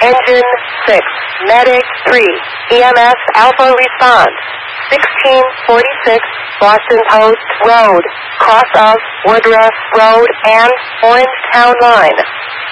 Engine 6, Medic 3, EMS Alpha response. 1646 Boston Post Road, cross of Woodruff Road and Orangetown Line.